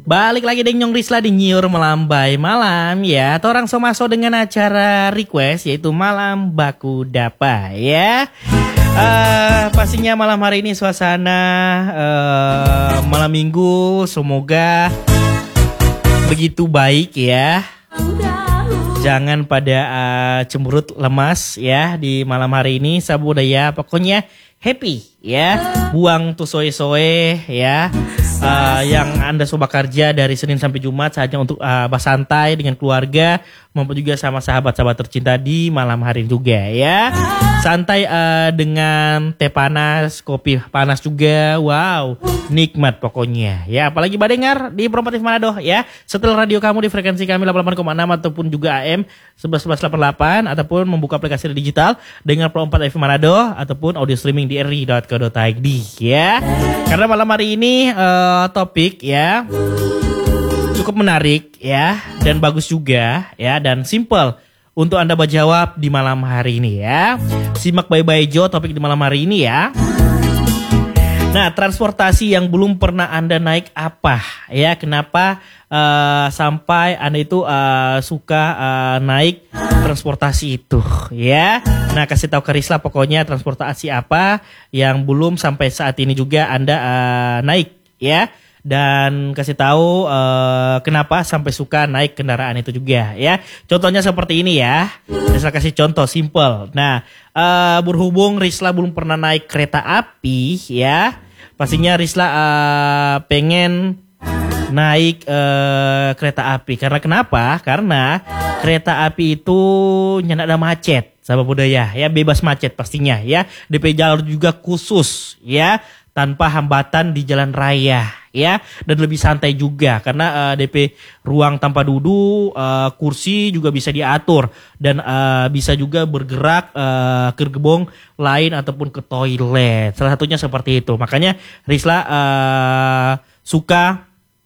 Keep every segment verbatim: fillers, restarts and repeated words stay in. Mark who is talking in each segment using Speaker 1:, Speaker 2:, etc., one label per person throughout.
Speaker 1: Balik lagi dengan Nyong Risla di Nyiur Melambai Malam ya. Torang so-maso dengan acara request yaitu Malam Baku Dapa ya. uh, Pastinya malam hari ini suasana uh, malam minggu semoga begitu baik ya. Jangan pada uh, cemberut lemas ya di malam hari ini. Sabudaya pokoknya happy ya. Buang tuh soe-soe ya. Uh, yang Anda coba kerja dari Senin sampai Jumat saatnya untuk uh, bersantai dengan keluarga maupun juga sama sahabat-sahabat tercinta di malam hari juga ya. Santai uh, dengan teh panas, kopi panas juga. Wow, nikmat pokoknya ya. Apalagi badengar di Promotif Manado ya. Setelah radio kamu di frekuensi kami delapan puluh delapan koma enam ataupun juga A M sebelas sebelas delapan puluh delapan ataupun membuka aplikasi digital dengan dua puluh empat F M Manado ataupun audio streaming di r i dot co dot i d ya. Karena malam hari ini uh, topik ya cukup menarik ya dan bagus juga ya dan simple untuk Anda berjawab di malam hari ini ya. Simak baik-baik Jo topik di malam hari ini ya. Nah, transportasi yang belum pernah Anda naik apa ya? Kenapa uh, sampai Anda itu uh, suka uh, naik transportasi itu ya? Nah, kasih tahu ke Risla pokoknya transportasi apa yang belum sampai saat ini juga Anda uh, naik ya? Dan kasih tahu uh, kenapa sampai suka naik kendaraan itu juga ya. Contohnya seperti ini ya. Risla kasih contoh simple. Nah, uh, berhubung Risla belum pernah naik kereta api ya. Pastinya Risla uh, pengen naik uh, kereta api. Karena kenapa? Karena kereta api itu nyak ada macet. Sahabat budaya ya, bebas macet pastinya ya. D P jalur juga khusus ya. Tanpa hambatan di jalan raya ya, dan lebih santai juga karena uh, D P ruang tanpa duduk, uh, kursi juga bisa diatur dan uh, bisa juga bergerak uh, ke gerbong lain ataupun ke toilet. Salah satunya seperti itu. Makanya Risla uh, suka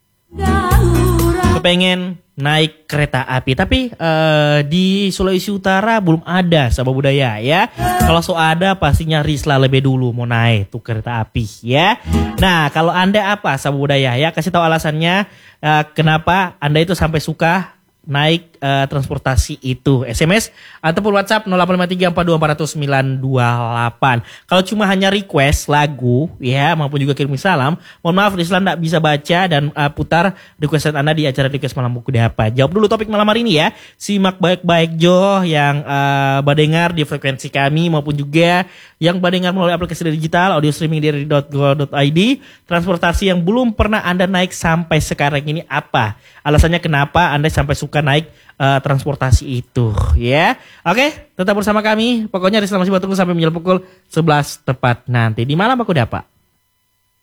Speaker 1: kepengen naik kereta api, tapi uh, di Sulawesi Utara belum ada sahabat budaya ya. Kalau so ada pastinya Risla lebih dulu mau naik tuh kereta api ya. Nah, kalau Anda apa sahabat budaya ya, kasih tahu alasannya uh, kenapa Anda itu sampai suka naik uh, transportasi itu. S M S ataupun WhatsApp nol delapan lima tiga empat dua empat nol sembilan dua delapan. Kalau cuma hanya request lagu ya maupun juga kirim salam, mohon maaf Risla enggak bisa baca dan uh, putar requestan Anda di acara request malam buku dapat. Jawab dulu topik malam hari ini ya. Simak baik-baik Jo yang uh, badengar di frekuensi kami maupun juga yang badengar melalui aplikasi digital audio streaming di r i dot co dot i d. Transportasi yang belum pernah Anda naik sampai sekarang ini apa? Alasannya kenapa Anda sampai suka naik uh, transportasi itu ya. Oke, tetap bersama kami. Pokoknya Risla masih bertunggu sampai menjelang pukul sebelas tepat nanti di Malam Baku Dapa.